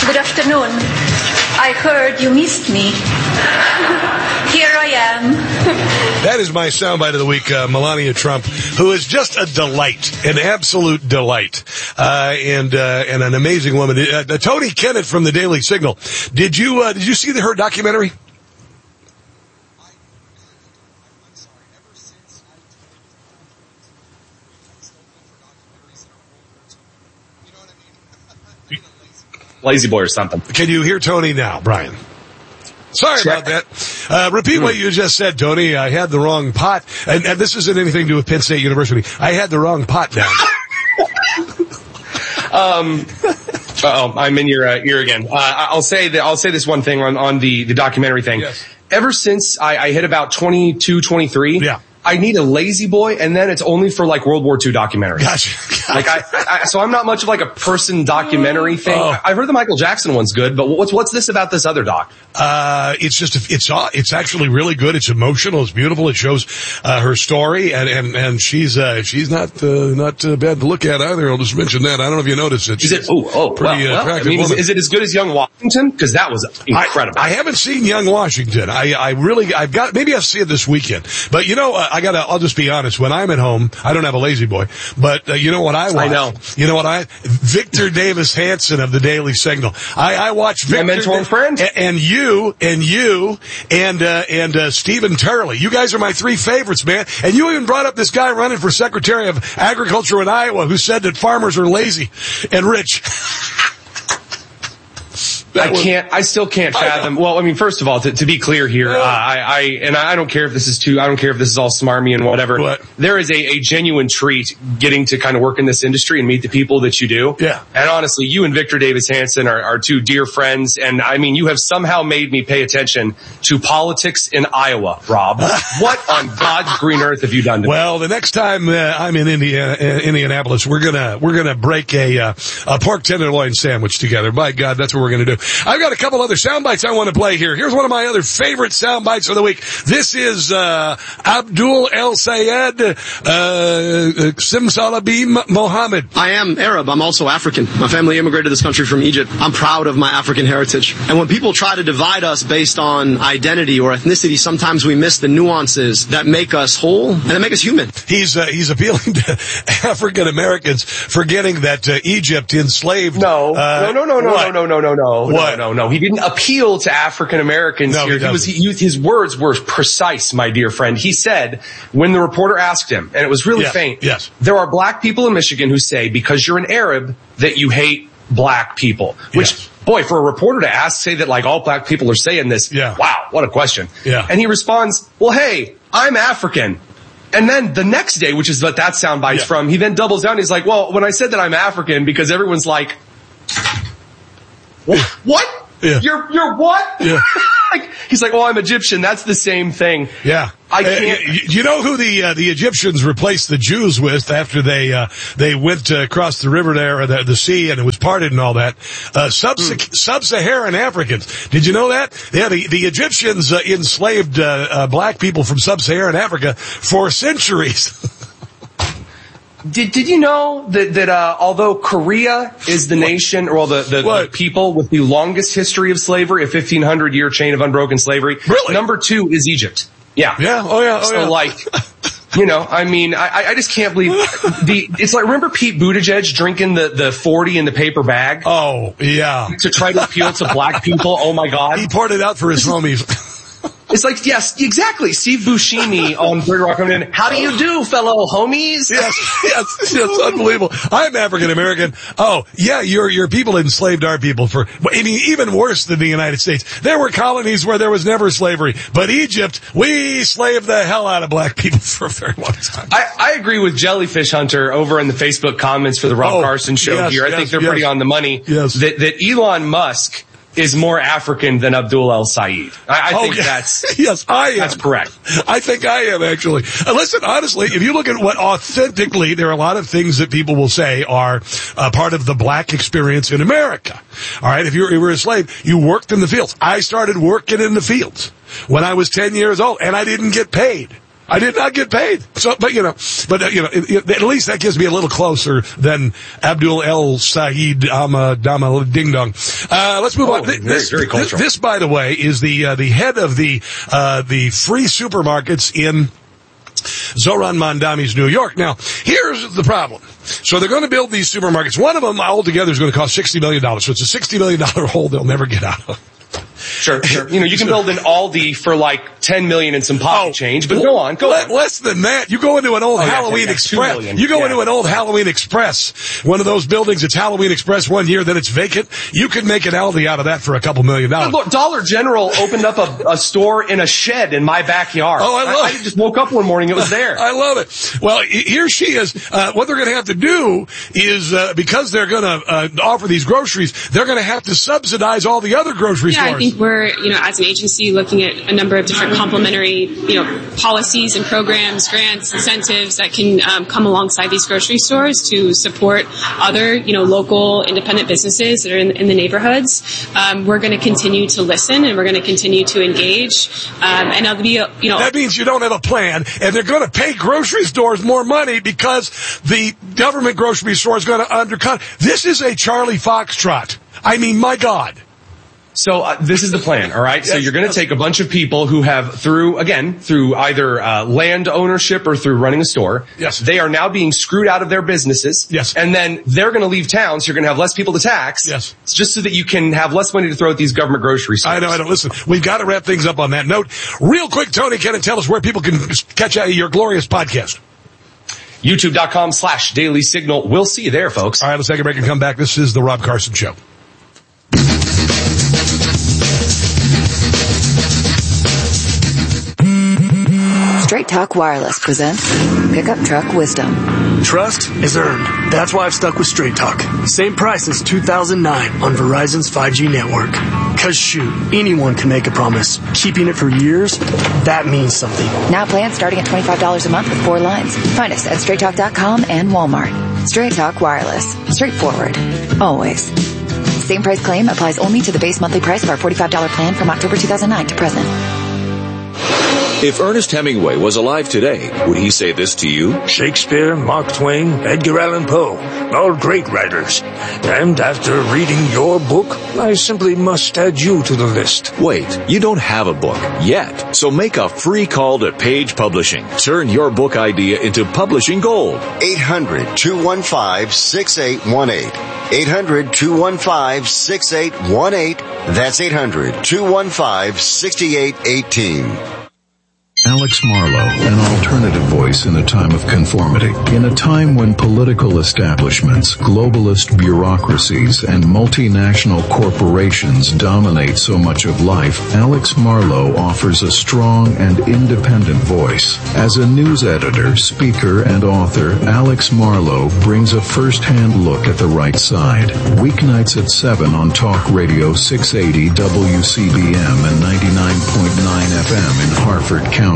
Good afternoon. I heard you missed me. Here I am. That is my soundbite of the week, Melania Trump, who is just a delight, an absolute delight, and an amazing woman. Tony Kennett from the Daily Signal. Did you see her documentary? Lazy Boy or something. Can you hear Tony now, Brian? Sorry about that. Repeat what you just said, Tony. I had the wrong pot. And this isn't anything to do with Penn State University. I had the wrong pot down. I'm in your ear again. I'll say this one thing on the documentary thing. Yes. Ever since I hit about 22, 23, yeah. I need a Lazy Boy, and then it's only for like World War II documentaries. Gotcha. Like so I'm not much of like a person documentary thing. Oh. I've heard the Michael Jackson one's good, but what's this about this other doc? It's actually really good. It's emotional. It's beautiful. It shows her story, and she's not bad to look at either. I'll just mention that. I don't know if you noticed it. Is it? Pretty attractive. I mean, is it as good as Young Washington? Because that was incredible. I haven't seen Young Washington. Maybe I'll see it this weekend. But I'll just be honest. When I'm at home, I don't have a Lazy Boy. But you know what I watch? I know. You know what Victor Davis Hanson of the Daily Signal. I watch Victor. My mentor and friend. And Stephen Turley. You guys are my three favorites, man. And you even brought up this guy running for Secretary of Agriculture in Iowa who said that farmers are lazy and rich. I still can't fathom. Well, I mean, first of all, to be clear here, I don't care if this is all smarmy and whatever. What? There is a genuine treat getting to kind of work in this industry and meet the people that you do. Yeah. And honestly, you and Victor Davis Hanson are two dear friends. And I mean, you have somehow made me pay attention to politics in Iowa, Rob. What on God's green earth have you done to me? Well, the next time I'm in Indianapolis, we're gonna break a pork tenderloin sandwich together. By God, that's what we're gonna do. I've got a couple other sound bites I want to play here. Here's one of my other favorite sound bites of the week. This is Abdul El Sayed Simsalabim Mohammed. I am Arab. I'm also African. My family immigrated to this country from Egypt. I'm proud of my African heritage. And when people try to divide us based on identity or ethnicity, sometimes we miss the nuances that make us whole and that make us human. He's appealing to African Americans, forgetting that Egypt enslaved. No. What? No. He didn't appeal to African Americans here. His words were precise, my dear friend. He said, when the reporter asked him, and it was really faint, yes. There are black people in Michigan who say, because you're an Arab, that you hate black people. Which, boy, for a reporter to say that like all black people are saying this, wow, what a question. Yeah. And he responds, well, hey, I'm African. And then the next day, which is what that soundbite's from, he then doubles down. He's like, well, when I said that I'm African, because everyone's like, what? Yeah. You're what? Yeah. He's like, well, I'm Egyptian. That's the same thing. Yeah. I can't. You know who the Egyptians replaced the Jews with after they went across the river there, the sea, and it was parted and all that? Sub-Saharan Africans. Did you know that? Yeah, the Egyptians enslaved black people from Sub-Saharan Africa for centuries. Did you know that although Korea is the nation, or the people with the longest history of slavery, a 1,500-year chain of unbroken slavery, really? Number 2 is Egypt. Yeah. Yeah. Oh yeah. I mean, I just can't believe it's like, remember Pete Buttigieg drinking the 40 in the paper bag? Oh, yeah. To try to appeal to black people. Oh my God. He poured it out for his homies. It's like, yes, exactly. Steve Buscemi on Bird Rock coming in. How do you do, fellow homies? Yes, unbelievable. I'm African American. Oh, yeah, your people enslaved our people for, I mean, even worse than the United States. There were colonies where there was never slavery, but Egypt, we slaved the hell out of black people for a very long time. I agree with Jellyfish Hunter over in the Facebook comments for the Rob Carson show here. I think they're pretty on the money. Yes. That Elon Musk is more African than Abdul El Sayed. I think that's... Yes, I am. That's correct. I think I am, actually. Listen, honestly, if you look at what authentically, there are a lot of things that people will say are part of the black experience in America. All right, if you were a slave, you worked in the fields. I started working in the fields when I was 10 years old, and I didn't get paid. I did not get paid. So, at least that gives me a little closer than Abdul El Saeed Dama Ding Dong. Let's move on. Very cultural. This, by the way, is the head of the free supermarkets in Zoran Mandami's New York. Now, here's the problem. So they're going to build these supermarkets. One of them altogether is going to cost $60 million. So it's a $60 million hole they'll never get out of. Sure. You can build an Aldi for like $10 million and some pocket change, but go on. Less than that. You go into an old Halloween Express. You go into an old Halloween Express, one of those buildings. It's Halloween Express one year, then it's vacant. You could make an Aldi out of that for a couple $1 million. Look, Dollar General opened up a store in a shed in my backyard. Oh, I love it. I just woke up one morning, it was there. I love it. Well, here she is. What they're going to have to do is, because they're going to offer these groceries, they're going to have to subsidize all the other grocery stores. I think we're, as an agency looking at a number of different complementary, policies and programs, grants, incentives that can come alongside these grocery stores to support other, local independent businesses that are in the neighborhoods. We're going to continue to listen and we're going to continue to engage. And it'll be, That means you don't have a plan, and they're going to pay grocery stores more money because the government grocery store is going to undercut. This is a Charlie Foxtrot. I mean, my God. So this is the plan, all right? So you're going to take a bunch of people who have, through either land ownership or through running a store. Yes. They are now being screwed out of their businesses. Yes. And then they're going to leave town, so you're going to have less people to tax. Yes. Just so that you can have less money to throw at these government grocery stores. I know. Listen, we've got to wrap things up on that note. Real quick, Tony, can you tell us where people can catch your glorious podcast? YouTube.com/Daily Signal. We'll see you there, folks. All right, let's take a break and come back. This is the Rob Carson Show. Straight Talk Wireless presents Pickup Truck Wisdom. Trust is earned. That's why I've stuck with Straight Talk. Same price as 2009 on Verizon's 5G network. Cause shoot, anyone can make a promise. Keeping it for years, that means something. Now plans starting at $25 a month with 4 lines. Find us at StraightTalk.com and Walmart. Straight Talk Wireless. Straightforward. Always. Same price claim applies only to the base monthly price of our $45 plan from October 2009 to present. If Ernest Hemingway was alive today, would he say this to you? Shakespeare, Mark Twain, Edgar Allan Poe, all great writers. And after reading your book, I simply must add you to the list. Wait, you don't have a book yet, so make a free call to Page Publishing. Turn your book idea into publishing gold. 800-215-6818. 800-215-6818. That's 800-215-6818. Alex Marlowe, an alternative voice in a time of conformity. In a time when political establishments, globalist bureaucracies, and multinational corporations dominate so much of life, Alex Marlowe offers a strong and independent voice. As a news editor, speaker, and author, Alex Marlowe brings a first-hand look at the right side. Weeknights at 7 on Talk Radio 680 WCBM and 99.9 FM in Harford County.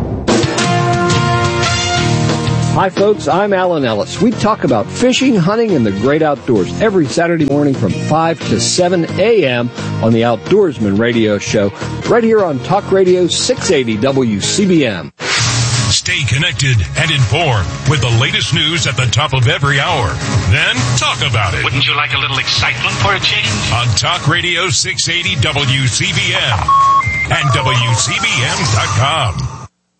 Hi folks, I'm Alan Ellis. We talk about fishing, hunting, and the great outdoors every Saturday morning from 5 to 7 a.m. on the Outdoorsman Radio Show, right here on Talk Radio 680 WCBM. Stay connected and informed with the latest news at the top of every hour. Then talk about it. Wouldn't you like a little excitement for a change? On Talk Radio 680 WCBM and WCBM.com.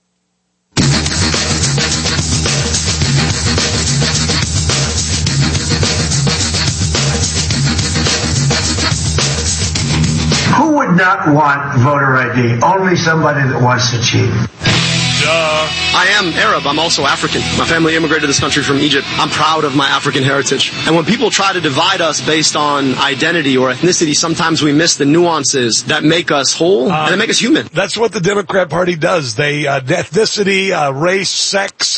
Who would not want voter ID? Only somebody that wants to cheat. I am Arab. I'm also African. My family immigrated to this country from Egypt. I'm proud of my African heritage. And when people try to divide us based on identity or ethnicity, sometimes we miss the nuances that make us whole and that make us human. That's what the Democrat Party does. They ethnicity, race, sex,